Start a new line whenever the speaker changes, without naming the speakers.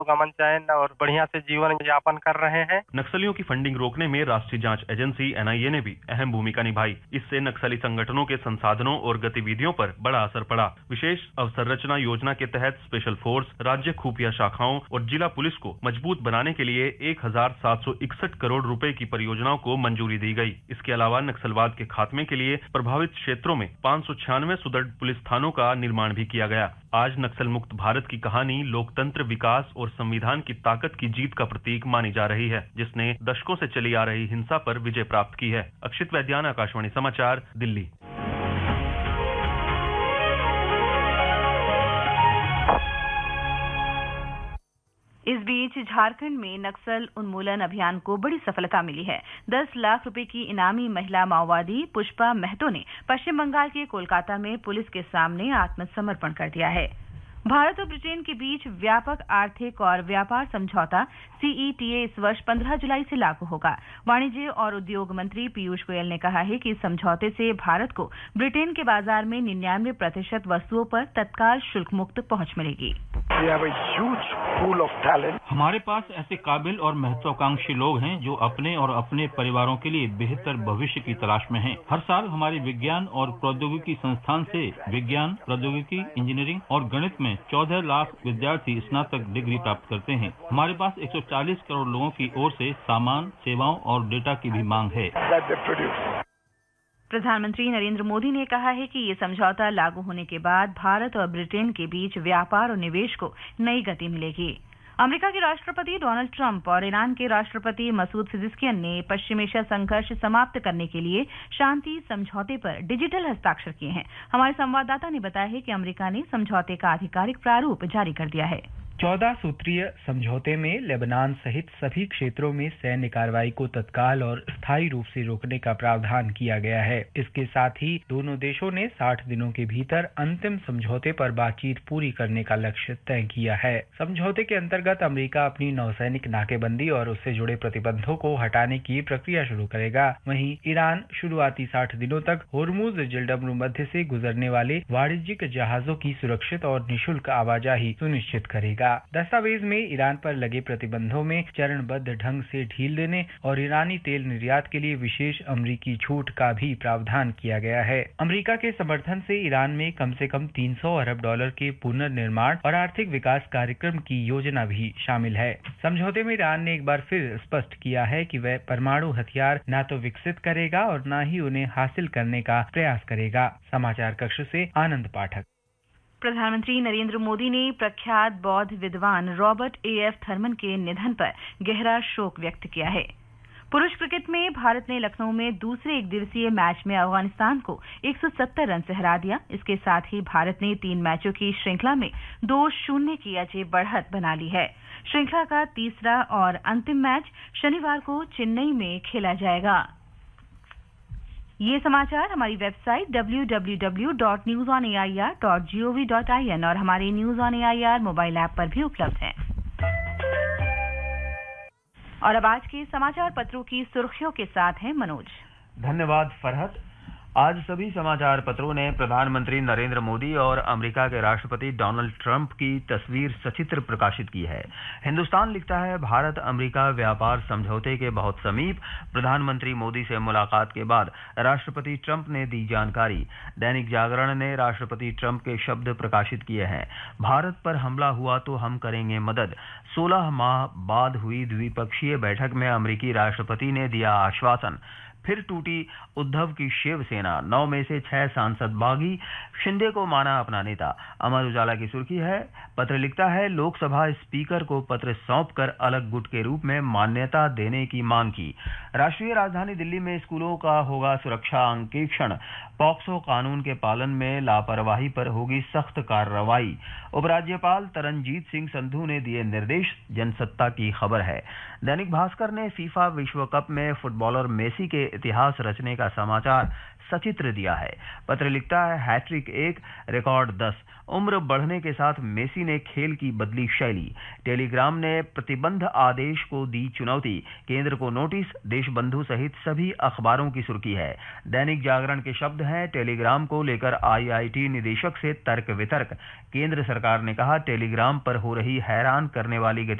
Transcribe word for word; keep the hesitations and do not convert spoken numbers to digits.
अमन चैन और बढ़िया से जीवन यापन कर रहे हैं।
नक्सलियों की फंडिंग रोकने में राष्ट्रीय जांच एजेंसी एन आई ए ने भी अहम भूमिका निभाई। इससे नक्सली संगठनों के संसाधनों और गतिविधियों पर बड़ा असर पड़ा। विशेष अवसंरचना योजना के तहत स्पेशल फोर्स, राज्य खुफिया शाखाओं और जिला पुलिस को मजबूत बनाने के लिए एक हजार सात सौ इकसठ करोड़ रुपए की परियोजनाओं को मंजूरी दी गई। इसके अलावा नक्सलवाद के खात्मे के लिए प्रभावित क्षेत्रों में पाँच सौ छियानवे सुदृढ़ पुलिस थानों का निर्माण भी किया गया। आज नक्सल मुक्त भारत की कहानी लोकतंत्र, विकास और संविधान की ताकत की जीत का प्रतीक मानी जा रही है, जिसने दशकों से चली आ रही हिंसा पर विजय प्राप्त की है। अक्षित वैद्यान, आकाशवाणी समाचार, दिल्ली।
इस बीच झारखंड में नक्सल उन्मूलन अभियान को बड़ी सफलता मिली है। दस लाख रुपए की इनामी महिला माओवादी पुष्पा महतो ने पश्चिम बंगाल के कोलकाता में पुलिस के सामने आत्मसमर्पण कर दिया है। भारत और ब्रिटेन के बीच व्यापक आर्थिक और व्यापार समझौता सी ई टी ए इस वर्ष पंद्रह जुलाई से लागू होगा। वाणिज्य और उद्योग मंत्री पीयूष गोयल ने कहा है कि इस समझौते से भारत को ब्रिटेन के बाजार में निन्यानवे प्रतिशत वस्तुओं पर तत्काल शुल्क मुक्त पहुंच मिलेगी।
हमारे पास ऐसे काबिल और महत्वाकांक्षी लोग हैं जो अपने और अपने परिवारों के लिए बेहतर भविष्य की तलाश में हैं। हर साल हमारे विज्ञान और प्रौद्योगिकी संस्थान से विज्ञान, प्रौद्योगिकी, इंजीनियरिंग और गणित में चौदह लाख विद्यार्थी स्नातक डिग्री प्राप्त करते हैं। हमारे पास एक सौ चालीस करोड़ लोगों की ओर से सामान, सेवाओं और डेटा की भी मांग है।
प्रधानमंत्री नरेंद्र मोदी ने कहा है कि ये समझौता लागू होने के बाद भारत और ब्रिटेन के बीच व्यापार और निवेश को नई गति मिलेगी। अमेरिका के राष्ट्रपति डोनाल्ड ट्रंप और ईरान के राष्ट्रपति मसूद पेजेश्कियान ने पश्चिम एशिया संघर्ष समाप्त करने के लिए शांति समझौते पर डिजिटल हस्ताक्षर किए हैं। हमारे संवाददाता ने बताया है कि अमेरिका ने समझौते का आधिकारिक प्रारूप जारी कर दिया है।
चौदह सूत्रीय समझौते में लेबनान सहित सभी क्षेत्रों में सैन्य कार्रवाई को तत्काल और स्थायी रूप से रोकने का प्रावधान किया गया है। इसके साथ ही दोनों देशों ने साठ दिनों के भीतर अंतिम समझौते पर बातचीत पूरी करने का लक्ष्य तय किया है। समझौते के अंतर्गत अमेरिका अपनी नौसैनिक नाकेबंदी और उससे जुड़े प्रतिबंधों को हटाने की प्रक्रिया शुरू करेगा। वहीं ईरान शुरुआती साठ दिनों तक होर्मुज जलडमरू मध्य से गुजरने वाले वाणिज्यिक जहाजों की सुरक्षित और निःशुल्क आवाजाही सुनिश्चित करेगा। दस्तावेज में ईरान पर लगे प्रतिबंधों में चरणबद्ध ढंग से ढील देने और ईरानी तेल निर्यात के लिए विशेष अमेरिकी छूट का भी प्रावधान किया गया है। अमेरिका के समर्थन से ईरान में कम से कम तीन सौ अरब डॉलर के पुनर्निर्माण और आर्थिक विकास कार्यक्रम की योजना भी शामिल है। समझौते में ईरान ने एक बार फिर स्पष्ट किया है कि वह परमाणु हथियार न तो विकसित करेगा और न ही उन्हें हासिल करने का प्रयास करेगा। समाचार कक्ष से आनंद पाठक।
प्रधानमंत्री नरेंद्र मोदी ने प्रख्यात बौद्ध विद्वान रॉबर्ट ए एफ थर्मन के निधन पर गहरा शोक व्यक्त किया है। पुरुष क्रिकेट में भारत ने लखनऊ में दूसरे एक दिवसीय मैच में अफगानिस्तान को एक सौ सत्तर रन से हरा दिया। इसके साथ ही भारत ने तीन मैचों की श्रृंखला में दो शून्य की अजय बढ़त बना ली है। श्रृंखला का तीसरा और अंतिम मैच शनिवार को चेन्नई में खेला जाएगा। ये समाचार हमारी website W W W dot news on A I R dot G O V dot I N और हमारे news on A I R mobile app पर भी उपलब्ध हैं। और अब आज के समाचार पत्रों की सुर्खियों के साथ हैं मनोज।
धन्यवाद फरहत। आज सभी समाचार पत्रों ने प्रधानमंत्री नरेंद्र मोदी और अमेरिका के राष्ट्रपति डोनाल्ड ट्रंप की तस्वीर सचित्र प्रकाशित की है। हिंदुस्तान लिखता है, भारत अमेरिका व्यापार समझौते के बहुत समीप, प्रधानमंत्री मोदी से मुलाकात के बाद राष्ट्रपति ट्रंप ने दी जानकारी। दैनिक जागरण ने राष्ट्रपति ट्रंप के शब्द प्रकाशित किए हैं, भारत पर हमला हुआ तो हम करेंगे मदद। सोलह माह बाद हुई द्विपक्षीय बैठक में अमेरिकी राष्ट्रपति ने दिया आश्वासन। फिर टूटी उद्धव की शिवसेना, नौ में से छह सांसद बागी, शिंदे को माना अपना नेता। अमर उजाला की सुर्खी है, पत्र लिखता है, लोकसभा स्पीकर को पत्र सौंपकर अलग गुट के रूप में मान्यता देने की मांग की। राष्ट्रीय राजधानी दिल्ली में स्कूलों का होगा सुरक्षा अंकेक्षण, पॉक्सो कानून के पालन में लापरवाही पर होगी सख्त कार्रवाई। उपराज्यपाल तरनजीत सिंह संधू ने दिए निर्देश, जनसत्ता की खबर है। दैनिक भास्कर ने फीफा विश्व कप में फुटबॉलर मेसी के इतिहास रचने का समाचार सचित्र दिया है। पत्र लिखता है, हैट्रिक एक, रिकॉर्ड दस। उम्र बढ़ने के साथ मेसी ने खेल की बदली शैली। टेलीग्राम ने प्रतिबंध आदेश को दी चुनौती, केंद्र को नोटिस, देशबंधु सहित सभी अखबारों की सुर्खी है। दैनिक जागरण के शब्द हैं, टेलीग्राम को लेकर आईआईटी निदेशक से तर्क वितर्क। केंद्र सरकार ने कहा, टेलीग्राम पर हो रही हैरान करने वाली